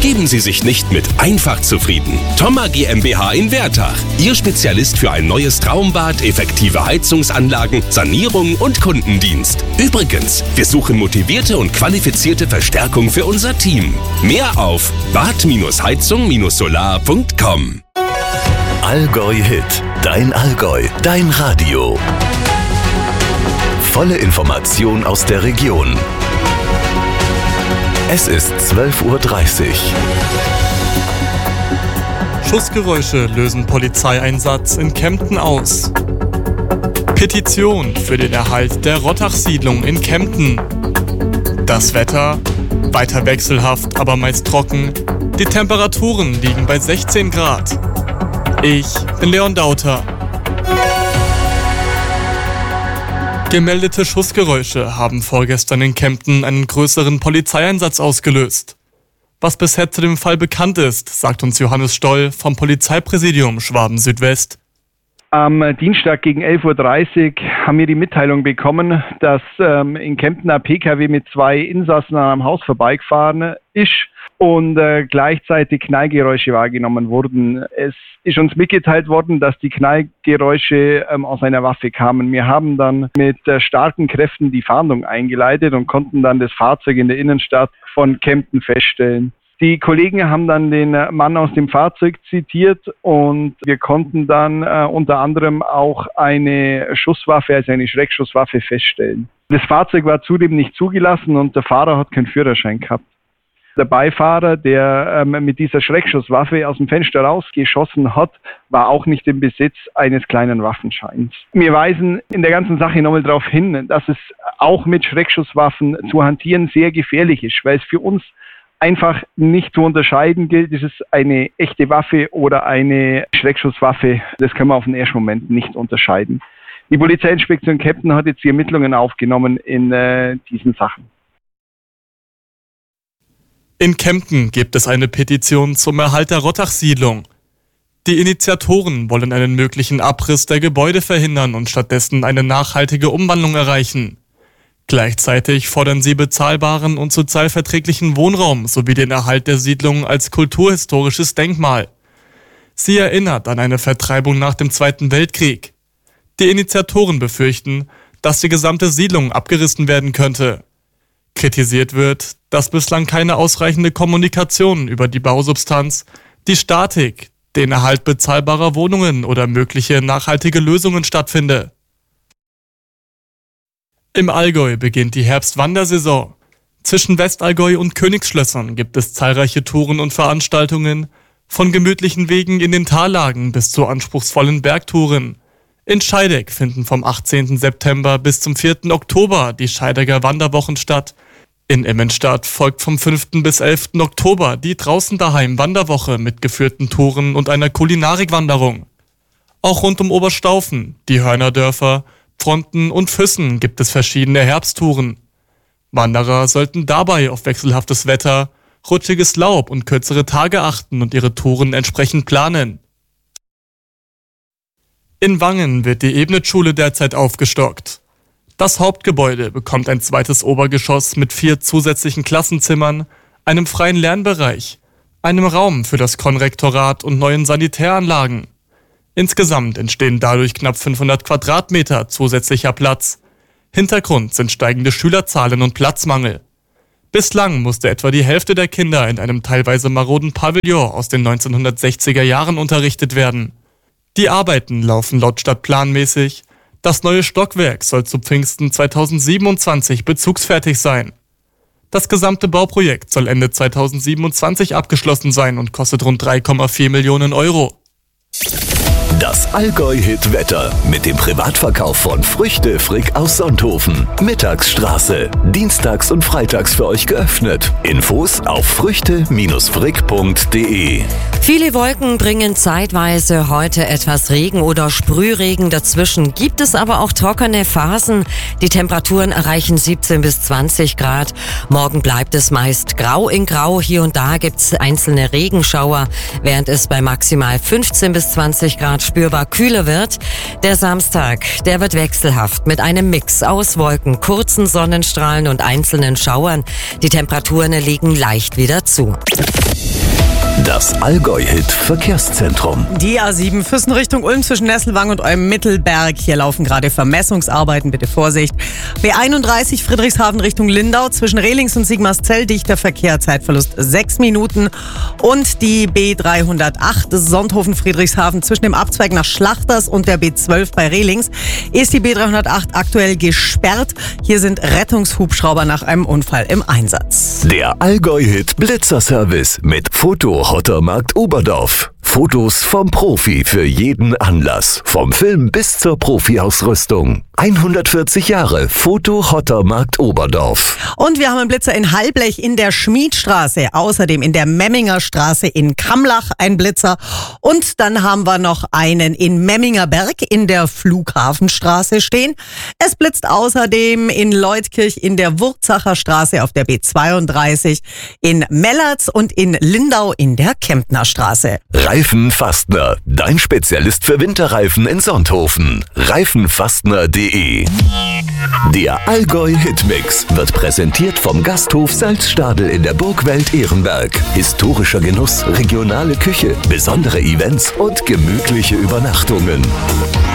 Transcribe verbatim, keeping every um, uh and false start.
Geben Sie sich nicht mit einfach zufrieden. Thoma GmbH in Wertach. Ihr Spezialist für ein neues Traumbad, effektive Heizungsanlagen, Sanierung und Kundendienst. Übrigens, wir suchen motivierte und qualifizierte Verstärkung für unser Team. Mehr auf bad heizung solar punkt com. Allgäu Hit. Dein Allgäu. Dein Radio. Volle Information aus der Region. Es ist zwölf Uhr dreißig. Schussgeräusche lösen Polizeieinsatz in Kempten aus. Petition für den Erhalt der Rottach-Siedlung in Kempten. Das Wetter? Weiter wechselhaft, aber meist trocken. Die Temperaturen liegen bei sechzehn Grad. Ich bin Leon Dauter. Gemeldete Schussgeräusche haben vorgestern in Kempten einen größeren Polizeieinsatz ausgelöst. Was bisher zu dem Fall bekannt ist, sagt uns Johannes Stoll vom Polizeipräsidium Schwaben Südwest. Am Dienstag gegen elf Uhr dreißig haben wir die Mitteilung bekommen, dass ähm, in Kempten ein P K W mit zwei Insassen an einem Haus vorbeigefahren ist und äh, gleichzeitig Knallgeräusche wahrgenommen wurden. Es ist uns mitgeteilt worden, dass die Knallgeräusche ähm, aus einer Waffe kamen. Wir haben dann mit äh, starken Kräften die Fahndung eingeleitet und konnten dann das Fahrzeug in der Innenstadt von Kempten feststellen. Die Kollegen haben dann den Mann aus dem Fahrzeug zitiert und wir konnten dann äh, unter anderem auch eine Schusswaffe, also eine Schreckschusswaffe feststellen. Das Fahrzeug war zudem nicht zugelassen und der Fahrer hat keinen Führerschein gehabt. Der Beifahrer, der ähm, mit dieser Schreckschusswaffe aus dem Fenster rausgeschossen hat, war auch nicht im Besitz eines kleinen Waffenscheins. Wir weisen in der ganzen Sache nochmal darauf hin, dass es auch mit Schreckschusswaffen zu hantieren sehr gefährlich ist, weil es für uns einfach nicht zu unterscheiden gilt, ist es eine echte Waffe oder eine Schreckschusswaffe. Das können wir auf den ersten Moment nicht unterscheiden. Die Polizeiinspektion Kempten hat jetzt die Ermittlungen aufgenommen in äh, diesen Sachen. In Kempten gibt es eine Petition zum Erhalt der Rottach-Siedlung. Die Initiatoren wollen einen möglichen Abriss der Gebäude verhindern und stattdessen eine nachhaltige Umwandlung erreichen. Gleichzeitig fordern sie bezahlbaren und sozialverträglichen Wohnraum sowie den Erhalt der Siedlung als kulturhistorisches Denkmal. Sie erinnert an eine Vertreibung nach dem Zweiten Weltkrieg. Die Initiatoren befürchten, dass die gesamte Siedlung abgerissen werden könnte. Kritisiert wird, dass bislang keine ausreichende Kommunikation über die Bausubstanz, die Statik, den Erhalt bezahlbarer Wohnungen oder mögliche nachhaltige Lösungen stattfinde. Im Allgäu beginnt die Herbstwandersaison. Zwischen Westallgäu und Königsschlössern gibt es zahlreiche Touren und Veranstaltungen, von gemütlichen Wegen in den Tallagen bis zu anspruchsvollen Bergtouren. In Scheideck finden vom achtzehnten September bis zum vierten Oktober die Scheidecker Wanderwochen statt. In Immenstadt folgt vom fünften bis elften Oktober die Draußen daheim Wanderwoche mit geführten Touren und einer Kulinarikwanderung. Auch rund um Oberstaufen, die Hörnerdörfer, Fronten und Füssen gibt es verschiedene Herbsttouren. Wanderer sollten dabei auf wechselhaftes Wetter, rutschiges Laub und kürzere Tage achten und ihre Touren entsprechend planen. In Wangen wird die Ebnet-Schule derzeit aufgestockt. Das Hauptgebäude bekommt ein zweites Obergeschoss mit vier zusätzlichen Klassenzimmern, einem freien Lernbereich, einem Raum für das Konrektorat und neuen Sanitäranlagen. Insgesamt entstehen dadurch knapp fünfhundert Quadratmeter zusätzlicher Platz. Hintergrund sind steigende Schülerzahlen und Platzmangel. Bislang musste etwa die Hälfte der Kinder in einem teilweise maroden Pavillon aus den neunzehnhundertsechziger Jahren unterrichtet werden. Die Arbeiten laufen laut Stadt planmäßig. Das neue Stockwerk soll zu Pfingsten zweitausendsiebenundzwanzig bezugsfertig sein. Das gesamte Bauprojekt soll Ende zweitausendsiebenundzwanzig abgeschlossen sein und kostet rund drei Komma vier Millionen Euro. Das Allgäu-Hit-Wetter mit dem Privatverkauf von Früchte Frick aus Sonthofen. Mittagsstraße. Dienstags und freitags für euch geöffnet. Infos auf früchte frick punkt de. Viele Wolken bringen zeitweise heute etwas Regen oder Sprühregen. Dazwischen gibt es aber auch trockene Phasen. Die Temperaturen erreichen siebzehn bis zwanzig Grad. Morgen bleibt es meist grau in grau. Hier und da gibt es einzelne Regenschauer, während es bei maximal fünfzehn bis zwanzig Grad spürbar kühler wird. Der Samstag, der wird wechselhaft mit einem Mix aus Wolken, kurzen Sonnenstrahlen und einzelnen Schauern. Die Temperaturen liegen leicht wieder zu. Das Allgäu-Hit Verkehrszentrum. Die A sieben Füssen Richtung Ulm zwischen Nesselwang und Olm-Mittelberg. Hier laufen gerade Vermessungsarbeiten, bitte Vorsicht. B einunddreißig Friedrichshafen Richtung Lindau zwischen Rehlings und Sigmarszell dichter Verkehr, Zeitverlust sechs Minuten. Und die B dreihundertacht Sonthofen-Friedrichshafen zwischen dem Abzweig nach Schlachters und der B zwölf bei Rehlings ist die B dreihundertacht aktuell gesperrt. Hier sind Rettungshubschrauber nach einem Unfall im Einsatz. Der Allgäu-Hit Blitzerservice mit Foto-Hottermarkt Oberdorf. Fotos vom Profi für jeden Anlass. Vom Film bis zur Profi-Ausrüstung. hundertvierzig Jahre Foto-Hottermarkt Oberdorf. Und wir haben einen Blitzer in Hallblech in der Schmiedstraße. Außerdem in der Memminger Straße in Kamlach ein Blitzer. Und dann haben wir noch einen in Memminger Berg in der Flughafenstraße stehen. Es blitzt außerdem in Leutkirch in der Wurzacher Straße auf der B zweiunddreißig, in Mellertz und in Lindau in der Kemptner Straße. Reifenfastner, dein Spezialist für Winterreifen in Sonthofen. Reifenfastner punkt de. Der Allgäu-Hitmix wird präsentiert vom Gasthof Salzstadel in der Burgwelt Ehrenberg. Historischer Genuss, regionale Küche, besondere Events und gemütliche Übernachtungen.